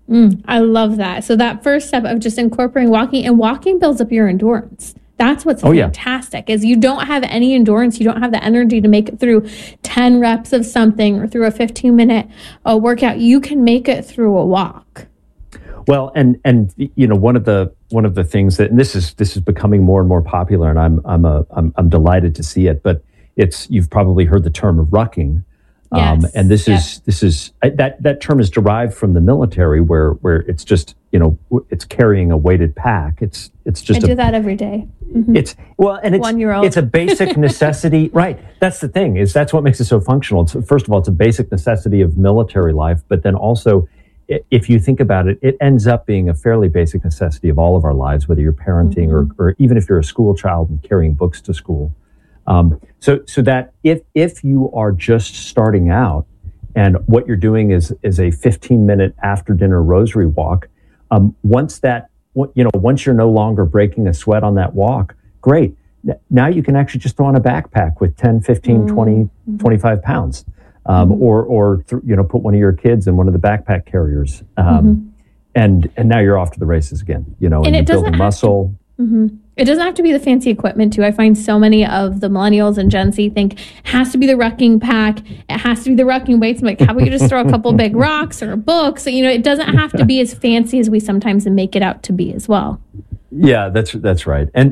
I love that. So that first step of just incorporating walking, and walking builds up your endurance. That's what's fantastic is you don't have any endurance. You don't have the energy to make it through 10 reps of something or through a 15-minute workout. You can make it through a walk. Well, and one of the things that, and this is becoming more and more popular, and I'm delighted to see it. But you've probably heard the term rucking. Yes. And this is that term is derived from the military, where it's just it's carrying a weighted pack. It's just I do that every day. Mm-hmm. It's 1-year-old. It's a basic necessity, right? That's the thing, that's what makes it so functional. First of all, it's a basic necessity of military life, but then also, if you think about it, it ends up being a fairly basic necessity of all of our lives, whether you're parenting or even if you're a school child and carrying books to school. So that if you are just starting out and what you're doing is a 15-minute after dinner rosary walk, once you're no longer breaking a sweat on that walk, great. Now you can actually just throw on a backpack with 10, 15, 20, 25 pounds, or put one of your kids in one of the backpack carriers. And now you're off to the races again, and you're building muscle. It doesn't have to be the fancy equipment too. I find so many of the millennials and Gen Z think it has to be the rucking pack. It has to be the rucking weights. I'm like, how about you just throw a couple big rocks or books? It doesn't have to be as fancy as we sometimes make it out to be as well. Yeah, that's right. And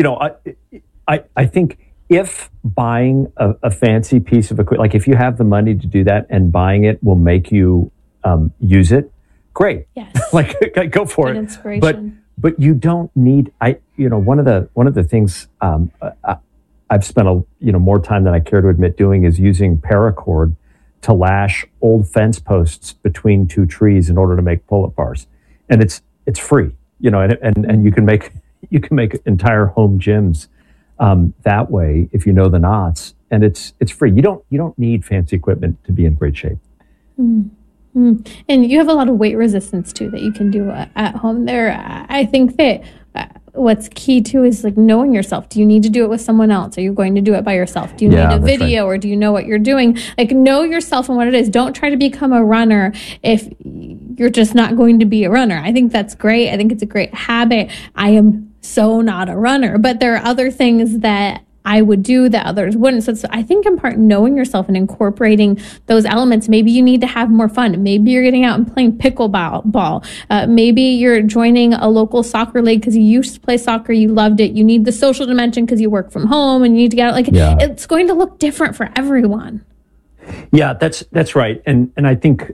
I think if buying a fancy piece of equipment, like if you have the money to do that and buying it will make you use it, great. Yes. Go for it. Inspiration. But you don't need. One of the things I've spent more time than I care to admit doing is using paracord to lash old fence posts between two trees in order to make pull-up bars, and it's free. And you can make entire home gyms that way if you know the knots, and it's free. You don't need fancy equipment to be in great shape. And you have a lot of weight resistance too that you can do at home there. I think that what's key too is knowing yourself. Do you need to do it with someone else? Are you going to do it by yourself? Do you need a video or do you know what you're doing? Know yourself and what it is. Don't try to become a runner if you're just not going to be a runner. I think that's great. I think it's a great habit. I am so not a runner, but there are other things that I would do that others wouldn't. So I think in part knowing yourself and incorporating those elements. Maybe you need to have more fun. Maybe you're getting out and playing pickleball. Maybe you're joining a local soccer league because you used to play soccer, you loved it. You need the social dimension because you work from home and you need to get out. It's going to look different for everyone. Yeah, that's right. And I think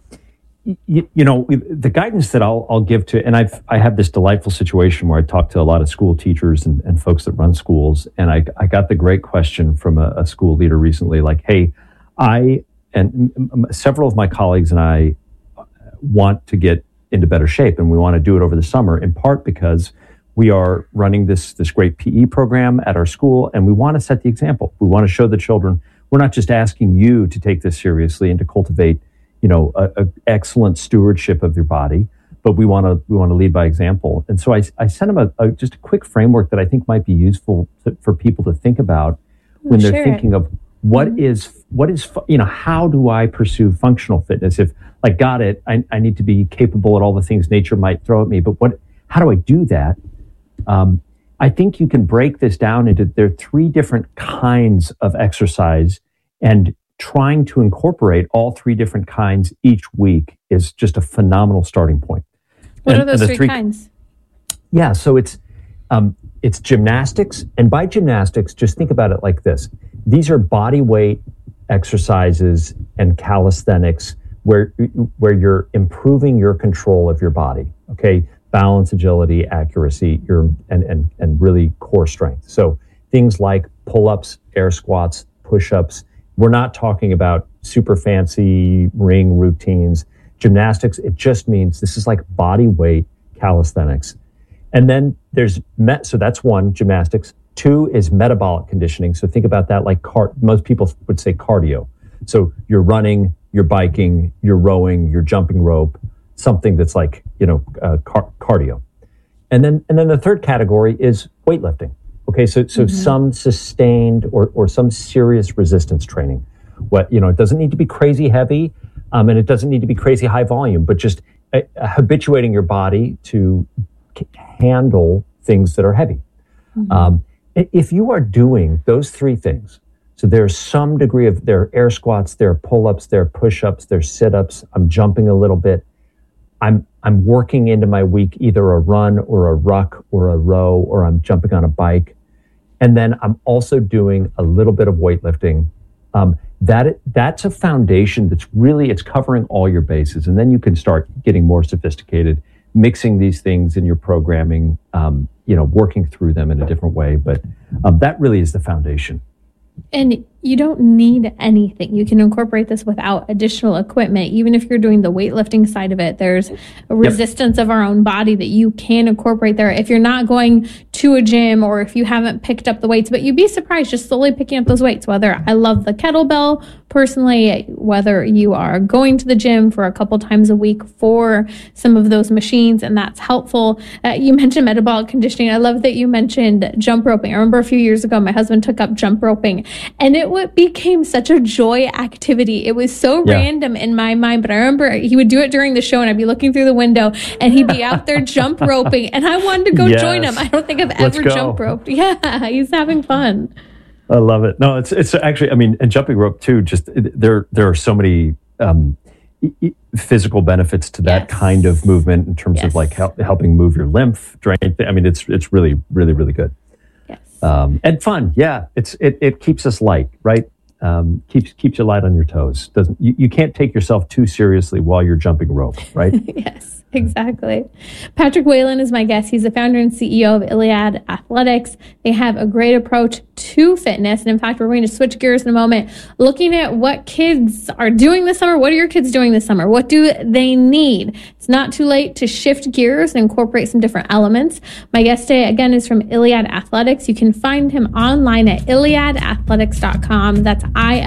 the guidance that I'll give to, and I have this delightful situation where I talk to a lot of school teachers and folks that run schools, and I got the great question from a school leader recently, like, hey, I and several of my colleagues and I want to get into better shape, and we want to do it over the summer, in part because we are running this great PE program at our school, and we want to set the example. We want to show the children we're not just asking you to take this seriously and to cultivate a excellent stewardship of your body, but we want to lead by example. And so I sent them just a quick framework that I think might be useful for people to think about when they're thinking of what is how do I pursue functional fitness? If got it, I need to be capable at all the things nature might throw at me, but how do I do that? I think you can break this down into, there are 3 different kinds of exercise, and trying to incorporate all 3 different kinds each week is just a phenomenal starting point. What are those 3 kinds? Yeah, so it's gymnastics, and by gymnastics, just think about it like this. These are body weight exercises and calisthenics where you're improving your control of your body. Okay, balance, agility, accuracy, and really core strength. So things like pull-ups, air squats, push-ups. We're not talking about super fancy ring routines. Gymnastics, it just means this is like body weight calisthenics. And then there's, so that's 1, gymnastics. 2 is metabolic conditioning. So think about that like most people would say cardio. So you're running, you're biking, you're rowing, you're jumping rope, something that's like, cardio. And then the third category is weightlifting. Okay, so some sustained or some serious resistance training. It doesn't need to be crazy heavy, and it doesn't need to be crazy high volume, but just habituating your body to handle things that are heavy. If you are doing those three things, so there's some degree of, there are air squats, there are pull-ups, there are push-ups, there's sit-ups, I'm jumping a little bit, I'm working into my week either a run or a ruck or a row, or I'm jumping on a bike. And then I'm also doing a little bit of weightlifting. That's a foundation that's really, it's covering all your bases. And then you can start getting more sophisticated, mixing these things in your programming, working through them in a different way. But that really is the foundation. And you don't need anything. You can incorporate this without additional equipment. Even if you're doing the weightlifting side of it, there's a resistance of our own body that you can incorporate there. If you're not going to a gym, or if you haven't picked up the weights, but you'd be surprised just slowly picking up those weights, whether I love the kettlebell personally, whether you are going to the gym for a couple times a week for some of those machines, and that's helpful. You mentioned metabolic conditioning. I love that you mentioned jump roping. I remember a few years ago, my husband took up jump roping, and it became such a joy activity. It was so random in my mind, but I remember he would do it during the show, and I'd be looking through the window, and he'd be out there jump roping, and I wanted to go join him. I don't think I've ever jump roped. Yeah, he's having fun. I love it. No, it's actually, I mean, and jumping rope too, just there are so many physical benefits to that kind of movement in terms of like helping move your lymph drain. I mean, it's really, really, really good. Yes. And fun. Yeah. It keeps us light, right? Keeps you light on your toes. You can't take yourself too seriously while you're jumping rope, right? Yes. Exactly. Patrick Whalen is my guest. He's the founder and CEO of Iliad Athletics. They have a great approach to fitness. And in fact, we're going to switch gears in a moment, looking at what kids are doing this summer. What are your kids doing this summer? What do they need? It's not too late to shift gears and incorporate some different elements. My guest today, again, is from Iliad Athletics. You can find him online at iliadathletics.com. That's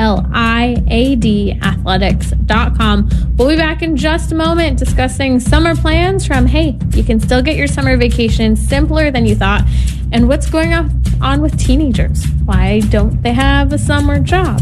ILIAD athletics.com. We'll be back in just a moment discussing summer plans from, hey, you can still get your summer vacation simpler than you thought, and what's going on with teenagers. Why don't they have a summer job?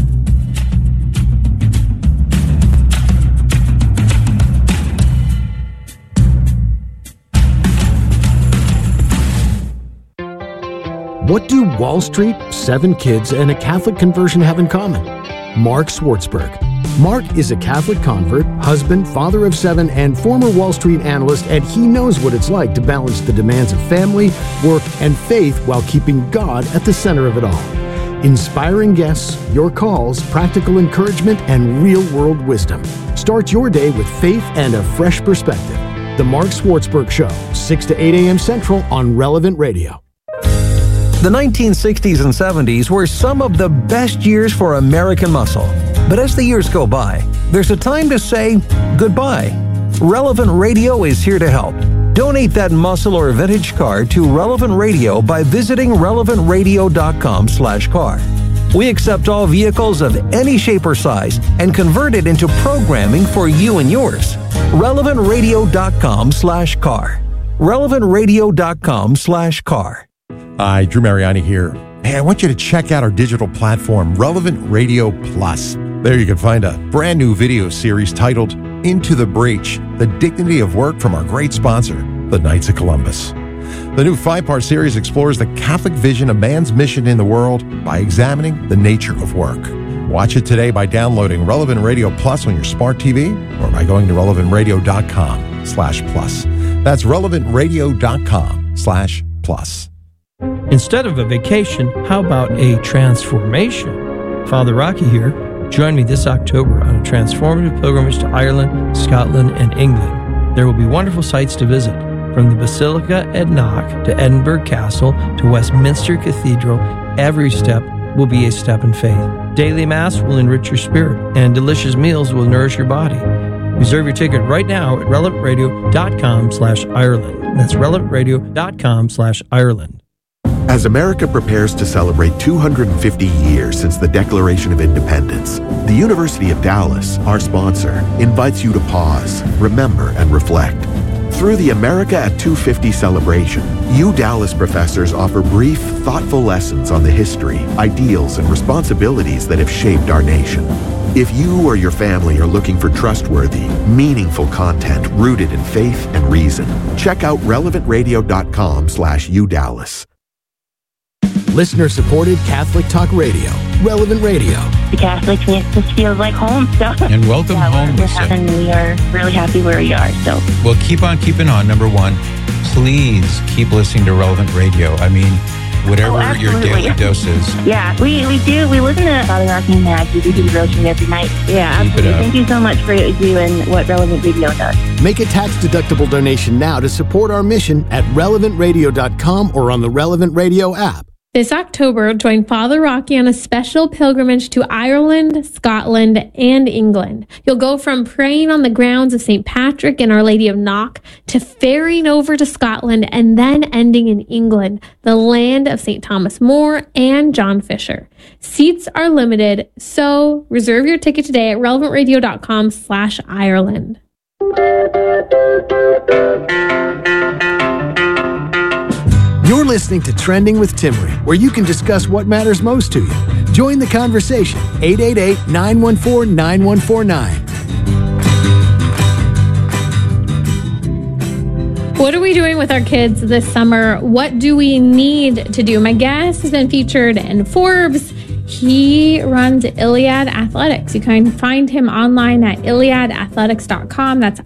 What do Wall Street, 7 kids, and a Catholic conversion have in common? Mark Swartzberg. Mark is a Catholic convert, husband, father of 7, and former Wall Street analyst, and he knows what it's like to balance the demands of family, work, and faith while keeping God at the center of it all. Inspiring guests, your calls, practical encouragement, and real-world wisdom. Start your day with faith and a fresh perspective. The Mark Swartzberg Show, 6 to 8 a.m. Central on Relevant Radio. The 1960s and 70s were some of the best years for American muscle. But as the years go by, there's a time to say goodbye. Relevant Radio is here to help. Donate that muscle or vintage car to Relevant Radio by visiting relevantradio.com/car. We accept all vehicles of any shape or size and convert it into programming for you and yours. relevantradio.com/car. relevantradio.com/car. Hi, Drew Mariani here. Hey, I want you to check out our digital platform, Relevant Radio Plus. There you can find a brand new video series titled Into the Breach, The Dignity of Work from our great sponsor, the Knights of Columbus. The new 5-part series explores the Catholic vision of man's mission in the world by examining the nature of work. Watch it today by downloading Relevant Radio Plus on your smart TV or by going to relevantradio.com/plus. That's relevantradio.com/plus. Instead of a vacation, how about a transformation? Father Rocky here. Join me this October on a transformative pilgrimage to Ireland, Scotland, and England. There will be wonderful sights to visit, from the Basilica at Knock to Edinburgh Castle to Westminster Cathedral. Every step will be a step in faith. Daily Mass will enrich your spirit, and delicious meals will nourish your body. Reserve your ticket right now at relevantradio.com/Ireland. That's relevantradio.com/Ireland. As America prepares to celebrate 250 years since the Declaration of Independence, the University of Dallas, our sponsor, invites you to pause, remember, and reflect. Through the America at 250 celebration, you Dallas professors offer brief, thoughtful lessons on the history, ideals, and responsibilities that have shaped our nation. If you or your family are looking for trustworthy, meaningful content rooted in faith and reason, check out relevantradio.com/UDallas. Listener-supported Catholic Talk Radio, Relevant Radio. The Catholics, it just feels like home. So, and welcome home, Lisa. We are really happy where we are. So, well, keep on keeping on. Number one, please keep listening to Relevant Radio. I mean, whatever your daily dose is. Yeah, we do. We listen to Father Rocky and Matt. We do the devotion every night. Yeah, absolutely. Thank you so much for what you do and what Relevant Radio does. Make a tax-deductible donation now to support our mission at relevantradio.com or on the Relevant Radio app. This October, join Father Rocky on a special pilgrimage to Ireland, Scotland, and England. You'll go from praying on the grounds of St. Patrick and Our Lady of Knock to ferrying over to Scotland and then ending in England, the land of St. Thomas More and John Fisher. Seats are limited, so reserve your ticket today at relevantradio.com/Ireland. You're listening to Trending with Timmerie, where you can discuss what matters most to you. Join the conversation. 888-914-9149. What are we doing with our kids this summer? What do we need to do? My guest has been featured in Forbes. He runs Iliad Athletics. You can find him online at iliadathletics.com. That's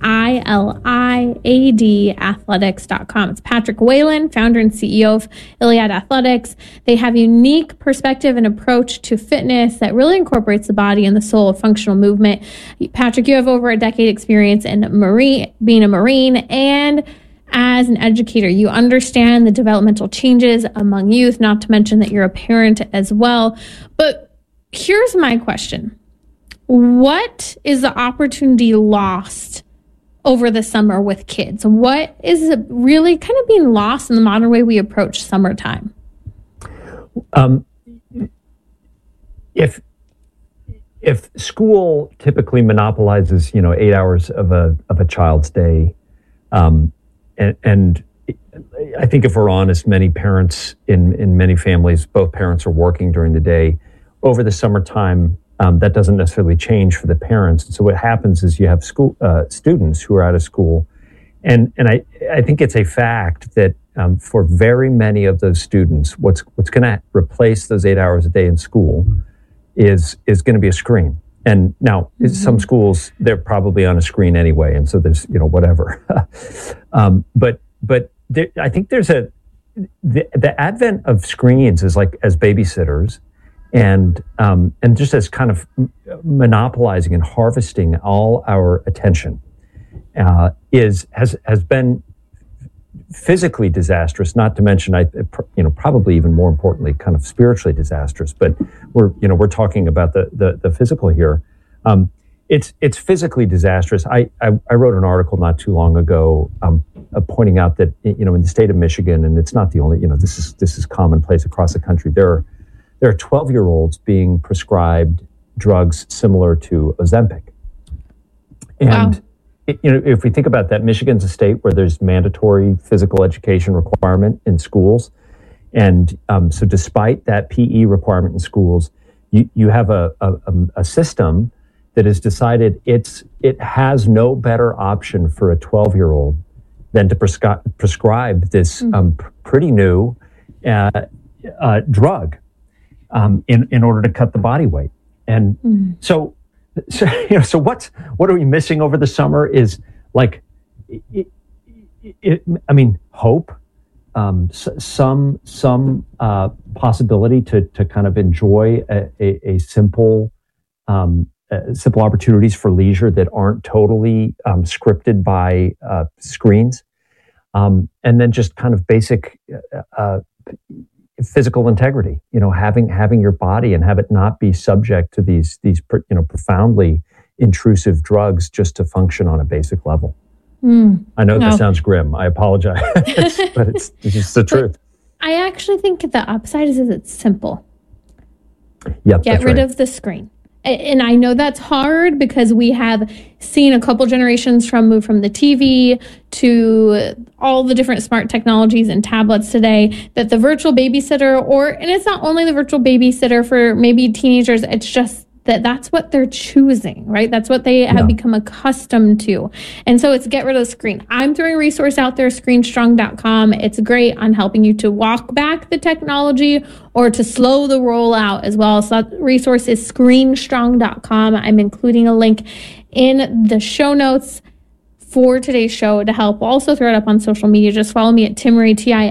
ILIAD athletics.com. It's Patrick Whalen, founder and CEO of Iliad Athletics. They have a unique perspective and approach to fitness that really incorporates the body and the soul of functional movement. Patrick, you have over a decade experience in being a Marine, and as an educator, you understand the developmental changes among youth, not to mention that you're a parent as well. But here's my question. What is the opportunity lost over the summer with kids? What is really kind of being lost in the modern way we approach summertime? If school typically monopolizes, 8 hours of a child's day, and I think if we're honest, many parents in many families, both parents are working during the day. Over the summertime, that doesn't necessarily change for the parents. So what happens is you have school students who are out of school, and I think it's a fact that for very many of those students, what's going to replace those 8 hours a day in school is going to be a screen. And now, some schools, they're probably on a screen anyway, and so there's, whatever. But I think there's the advent of screens is like as babysitters, and just as kind of monopolizing and harvesting all our attention has been physically disastrous. Not to mention, probably even more importantly, kind of spiritually disastrous. But we're talking about the physical here. It's physically disastrous. I wrote an article not too long ago pointing out that in the state of Michigan, and it's not the only, this is commonplace across the country. There are 12-year-olds being prescribed drugs similar to Ozempic, and. Wow. If we think about that, Michigan's a state where there's mandatory physical education requirement in schools. And so despite that PE requirement in schools, you have a system that has decided it has no better option for a 12-year-old than to prescribe this pretty new drug in order to cut the body weight. And so what are we missing over the summer is like, hope, some possibility to kind of enjoy a simple opportunities for leisure that aren't totally scripted by screens, and then just kind of basic physical integrity, having your body and have it not be subject to these profoundly intrusive drugs just to function on a basic level. I know that sounds grim. I apologize, but it's just the truth. I actually think the upside is it's simple. Yep, Get rid of the screen. And I know that's hard because we have seen a couple generations move from the TV to all the different smart technologies and tablets today, that the virtual babysitter, and it's not only the virtual babysitter for maybe teenagers, it's just that's what they're choosing, right? That's what they have become accustomed to. And so it's get rid of the screen. I'm throwing a resource out there, screenstrong.com. It's great on helping you to walk back the technology or to slow the rollout as well. So that resource is screenstrong.com. I'm including a link in the show notes for today's show to help. We'll also throw it up on social media. Just follow me at Timmerie,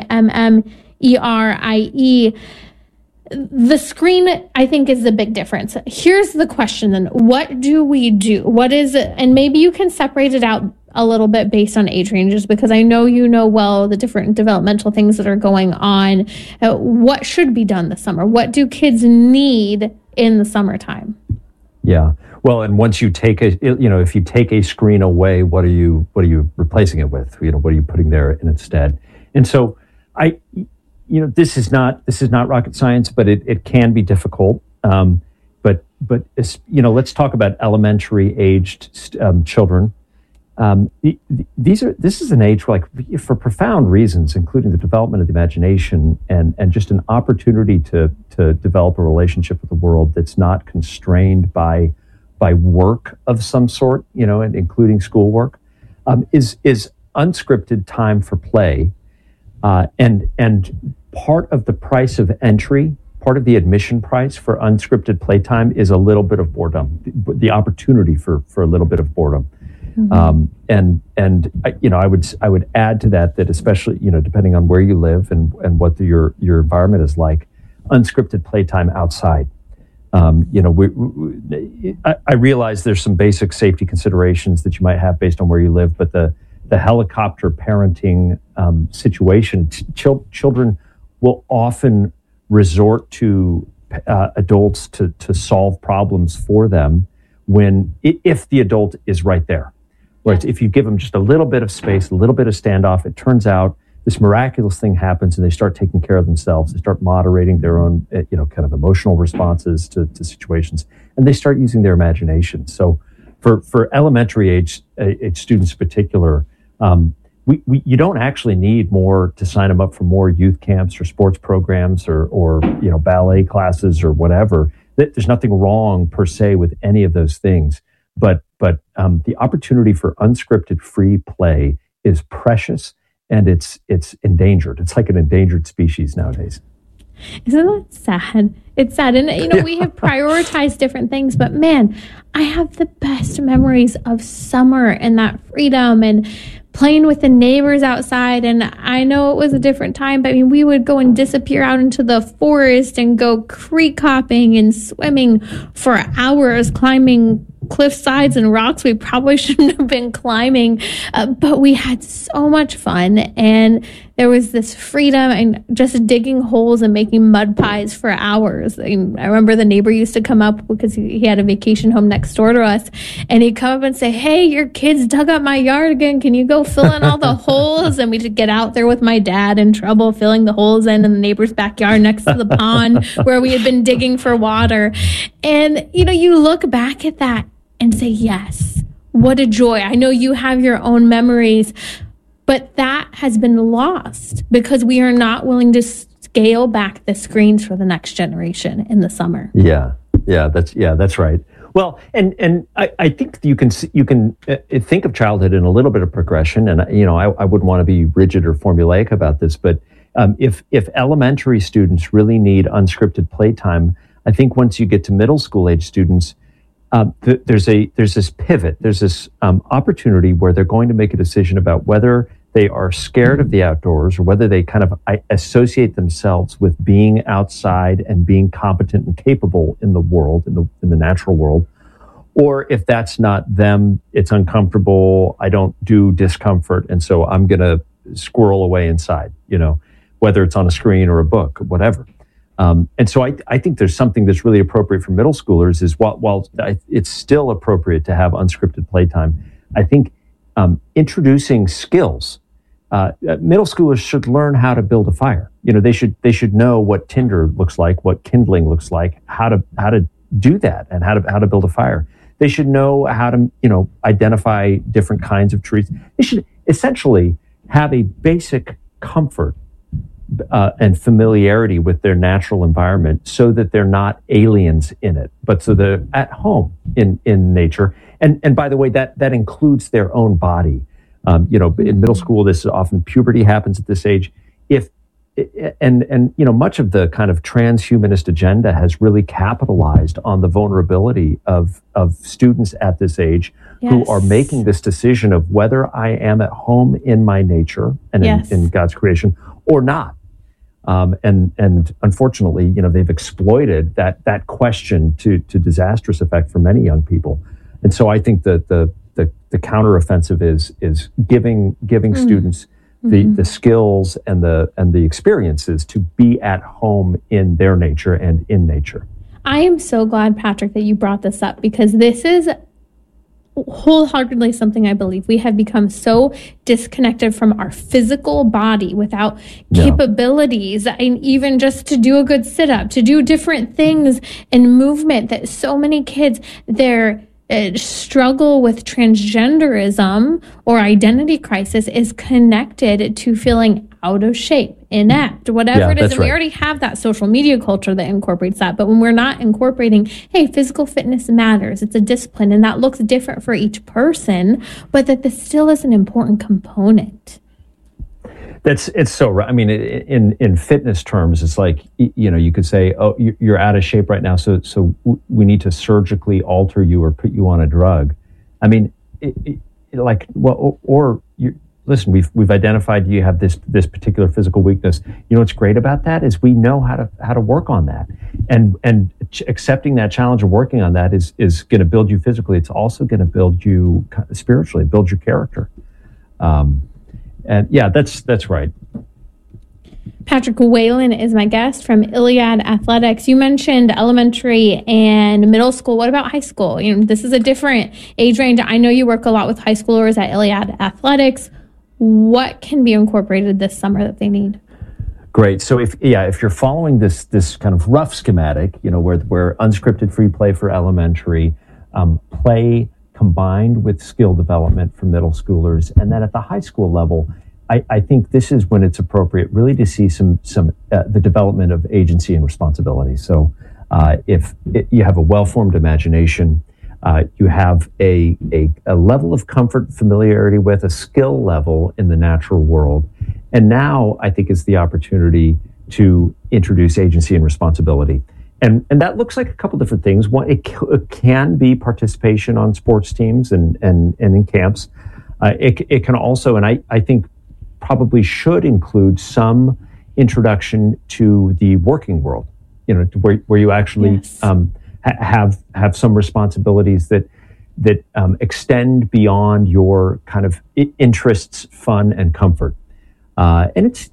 TIMMERIE. The screen, I think, is the big difference. Here's the question then. What do we do? What is it? And maybe you can separate it out a little bit based on age ranges, because I know you know well the different developmental things that are going on. What should be done this summer? What do kids need in the summertime? Yeah. Well, and once you take if you take a screen away, what are you replacing it with? What are you putting there in instead? And so this is not rocket science, but it can be difficult. But let's talk about elementary aged children. This is an age where, like, for profound reasons, including the development of the imagination and just an opportunity to develop a relationship with the world that's not constrained by work of some sort, and including schoolwork, is unscripted time for play. And part of the price of entry, part of the admission price for unscripted playtime is a little bit of boredom, the opportunity for a little bit of boredom. Mm-hmm. I would add to that especially, depending on where you live and what your environment is like, unscripted playtime outside. I realize there's some basic safety considerations that you might have based on where you live, but the helicopter parenting situation, children will often resort to adults to solve problems for them if the adult is right there. Whereas if you give them just a little bit of space, a little bit of standoff, it turns out this miraculous thing happens and they start taking care of themselves. They start moderating their own, kind of emotional responses to situations, and they start using their imagination. So for elementary age students in particular, you don't actually need more to sign them up for more youth camps or sports programs or ballet classes or whatever. There's nothing wrong per se with any of those things, but the opportunity for unscripted free play is precious, and it's endangered. It's like an endangered species nowadays. Isn't that sad? It's sad. And, we have prioritized different things, but man, I have the best memories of summer and that freedom and playing with the neighbors outside. And I know it was a different time, but we would go and disappear out into the forest and go creek hopping and swimming for hours, climbing cliff sides and rocks we probably shouldn't have been climbing, but we had so much fun, and there was this freedom and just digging holes and making mud pies for hours. I remember the neighbor used to come up because he had a vacation home next door to us, and he'd come up and say, "Hey, your kids dug up my yard again. Can you go fill in all the holes?" And we'd get out there with my dad in trouble filling the holes in the neighbor's backyard next to the pond where we had been digging for water. And you look back at that and say, yes, what a joy. I know you have your own memories, but that has been lost because we are not willing to scale back the screens for the next generation in the summer. Yeah, that's right. Well, and I think you can think of childhood in a little bit of progression, and I wouldn't want to be rigid or formulaic about this, but if elementary students really need unscripted playtime, I think once you get to middle school age students, there's this pivot, there's this opportunity where they're going to make a decision about whether they are scared of the outdoors or whether they kind of associate themselves with being outside and being competent and capable in the world, in the natural world, or if that's not them, it's uncomfortable, I don't do discomfort, and so I'm going to squirrel away inside, whether it's on a screen or a book, whatever. And so I think there's something that's really appropriate for middle schoolers is while it's still appropriate to have unscripted playtime, I think introducing skills. Middle schoolers should learn how to build a fire. They should know what tinder looks like, what kindling looks like, how to do that, and how to build a fire. They should know how to identify different kinds of trees. They should essentially have a basic comfort and familiarity with their natural environment, so that they're not aliens in it, but so they're at home in nature. And by the way, that includes their own body. In middle school, this is often puberty happens at this age. Much of the kind of transhumanist agenda has really capitalized on the vulnerability of students at this age, yes, who are making this decision of whether I am at home in my nature and yes, in God's creation or not. And unfortunately, they've exploited that question to disastrous effect for many young people. And so I think that the counteroffensive is giving students the skills and the experiences to be at home in their nature and in nature. I am so glad, Patrick, that you brought this up, because this is wholeheartedly something I believe. We have become so disconnected from our physical body without capabilities, and even just to do a good sit-up, to do different things in movement, that so many kids, their struggle with transgenderism or identity crisis is connected to feeling out of shape, inept, whatever it is. And we already have that social media culture that incorporates that. But when we're not incorporating, hey, physical fitness matters, it's a discipline, and that looks different for each person, but that this still is an important component. It's so right. I mean, in fitness terms, it's like, you could say, oh, you're out of shape right now, so we need to surgically alter you or put you on a drug. I mean, listen, we've identified you have this particular physical weakness. What's great about that is we know how to work on that, and accepting that challenge and working on that is going to build you physically. It's also going to build you spiritually, build your character. And yeah, that's right. Patrick Whalen is my guest from Iliad Athletics. You mentioned elementary and middle school. What about high school? This is a different age range. I know you work a lot with high schoolers at Iliad Athletics. What can be incorporated this summer that they need? Great. So if you're following this kind of rough schematic, where unscripted free play for elementary, play combined with skill development for middle schoolers, and then at the high school level, I think this is when it's appropriate really to see some the development of agency and responsibility. So if you have a well-formed imagination, you have a level of comfort, familiarity with a skill level in the natural world, and now I think is the opportunity to introduce agency and responsibility. And that looks like a couple different things. One, it can be participation on sports teams and in camps. It can also, and I think probably should include some introduction to the working world, where you actually have some responsibilities that extend beyond your kind of interests, fun, and comfort. And it's,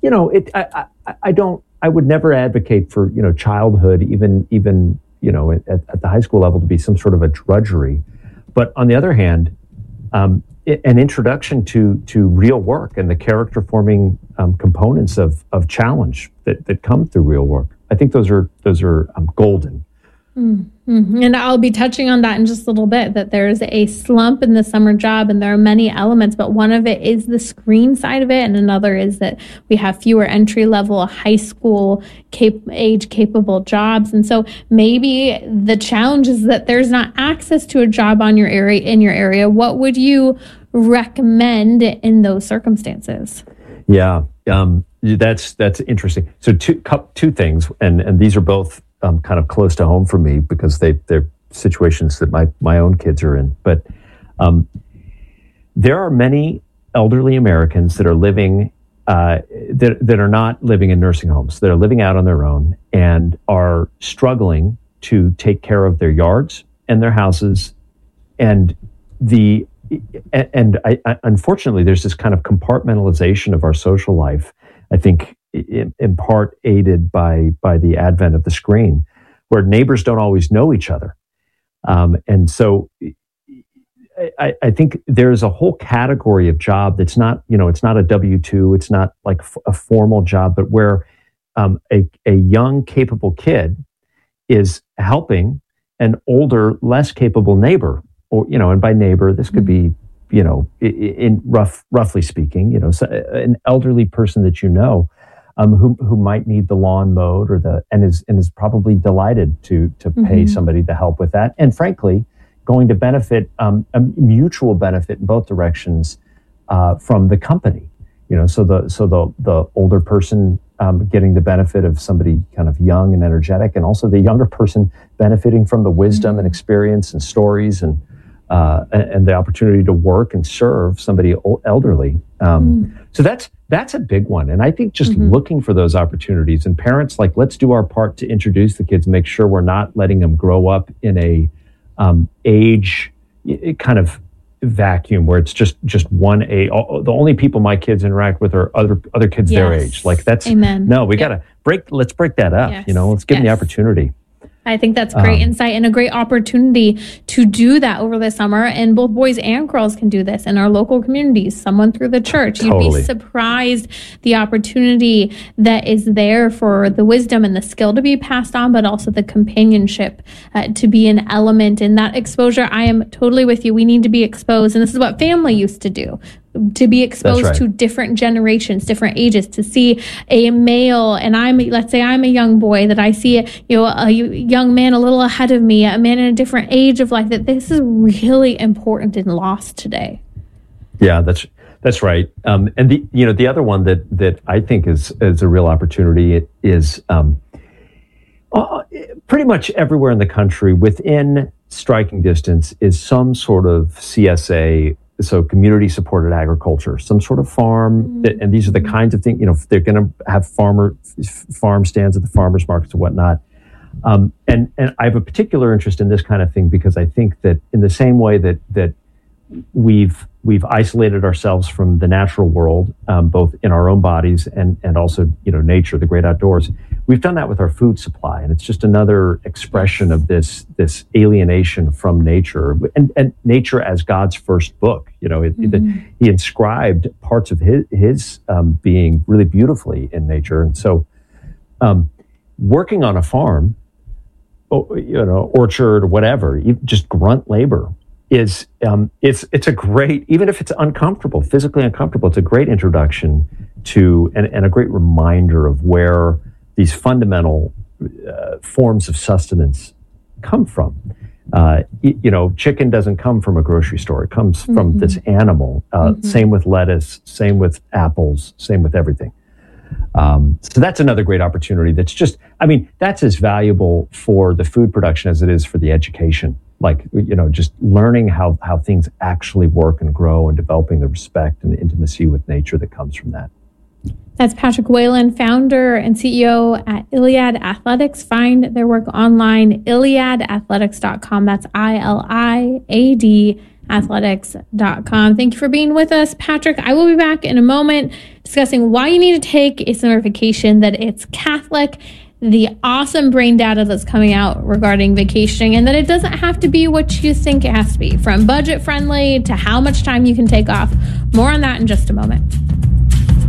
I would never advocate for, childhood, even at the high school level, to be some sort of a drudgery. But on the other hand, an introduction to real work and the character forming components of challenge that come through real work. I think those are golden. Mm-hmm. And I'll be touching on that in just a little bit, that there's a slump in the summer job, and there are many elements, but one of it is the screen side of it, and another is that we have fewer entry-level high school age capable jobs. And so maybe the challenge is that there's not access to a job in your area. What would you recommend in those circumstances? Yeah, that's interesting. So two things, and these are both kind of close to home for me because they're situations that my own kids are in. But there are many elderly Americans that are living that are not living in nursing homes. That are living out on their own and are struggling to take care of their yards and their houses, and unfortunately, there's this kind of compartmentalization of our social life, I think, in part aided by the advent of the screen, where neighbors don't always know each other. And so I think there's a whole category of job that's not, it's not a W-2, it's not like a formal job, but where a young, capable kid is helping an older, less capable neighbor, or, and by neighbor, this could be, roughly speaking, an elderly person that who might need the lawn mowed and is probably delighted to pay somebody to help with that. And frankly, going to benefit, a mutual benefit in both directions from the company. So the older person getting the benefit of somebody kind of young and energetic, and also the younger person benefiting from the wisdom and experience and stories and the opportunity to work and serve somebody elderly. So that's a big one. And I think just looking for those opportunities, and parents, let's do our part to introduce the kids, make sure we're not letting them grow up in a age kind of vacuum where it's just one age. The only people my kids interact with are other kids their age. That's Amen. No, we gotta let's break that up. Yes. Let's give them the opportunity. I think that's great insight and a great opportunity to do that over the summer. And both boys and girls can do this in our local communities, someone through the church. Totally. You'd be surprised the opportunity that is there for the wisdom and the skill to be passed on, but also the companionship to be an element in that exposure. I am totally with you. We need to be exposed. And this is what family used to do. To be exposed to different generations, different ages, to see a male, and let's say I'm a young boy, that I see a young man a little ahead of me, a man in a different age of life, that this is really important and lost today. Yeah, that's right. And the other one that I think is a real opportunity is pretty much everywhere in the country within striking distance is some sort of CSA. So community supported agriculture, some sort of farm, and these are the kinds of things, they're going to have farm stands at the farmers markets and whatnot. And I have a particular interest in this kind of thing because I think that in the same way that we've isolated ourselves from the natural world, both in our own bodies and also, nature, the great outdoors, we've done that with our food supply. And it's just another expression of this alienation from nature and nature as God's first book. He inscribed parts of his being really beautifully in nature. And so working on a farm, orchard or whatever, just grunt labor, it's a great, even if it's uncomfortable, physically uncomfortable, it's a great introduction to and a great reminder of where these fundamental forms of sustenance come from. Chicken doesn't come from a grocery store; it comes from this animal. Same with lettuce, same with apples, same with everything. So that's another great opportunity. That's as valuable for the food production as it is for the education. Just learning how things actually work and grow and developing the respect and intimacy with nature that comes from that. That's Patrick Whalen, founder and CEO at Iliad Athletics. Find their work online, iliadathletics.com. That's ILIAD athletics.com. Thank you for being with us, Patrick. I will be back in a moment discussing why you need to take a summer vacation, that it's Catholic, the awesome brain data that's coming out regarding vacationing, and that it doesn't have to be what you think it has to be, from budget friendly to how much time you can take off. More on that in just a moment.